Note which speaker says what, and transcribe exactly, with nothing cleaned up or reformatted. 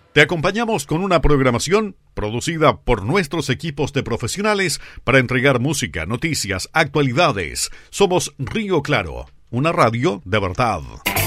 Speaker 1: Te acompañamos con una programación producida por nuestros equipos de profesionales para entregar música, noticias, actualidades. Somos Río Claro, una radio de verdad.